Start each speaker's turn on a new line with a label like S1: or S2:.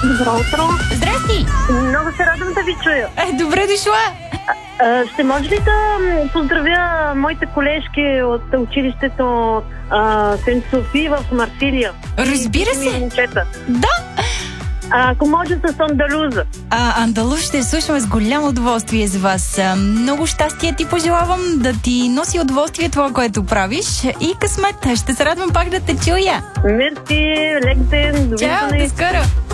S1: Добро утро.
S2: Здрасти!
S1: Много се радвам да ви чуя.
S2: Добре дошла!
S1: Ще може ли да поздравя моите колежки от училището Сент Софи в Марсилия?
S2: Разбира се!
S1: Момчета.
S2: Да!
S1: Ако може с Андалуза.
S2: Андалуз ще слушаме с голямо удоволствие за вас. Много щастие ти пожелавам, да ти носи удоволствие това, което правиш, и късмет. Ще се радвам пак да те чуя.
S1: Мерси, лек ден,
S2: Чао,
S1: довиждане.
S2: до скоро!